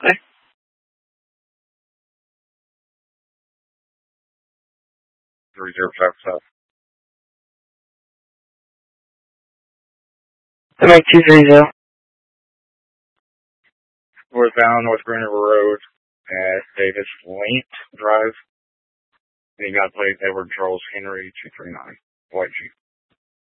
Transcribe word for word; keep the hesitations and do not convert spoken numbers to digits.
Okay. Reserve type stuff. I make two three zero. Northbound North Green River Road at Davis Link Drive. And you got plate Edward Charles Henry two three nine. White Jeep.